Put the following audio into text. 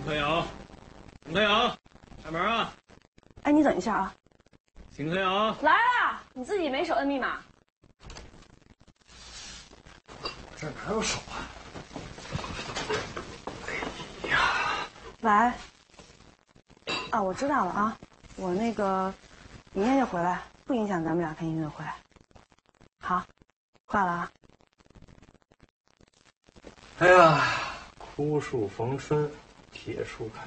科阳，邢科阳，开门啊！ 哎，你等一下啊。 邢科阳， 来了，你自己没手摁密码。 这哪有手啊？哎呀， 喂。啊，我知道了啊，我那个明天就回来，不影响咱们俩看音乐会。好，挂了啊。 哎呀，枯树逢春，铁树开。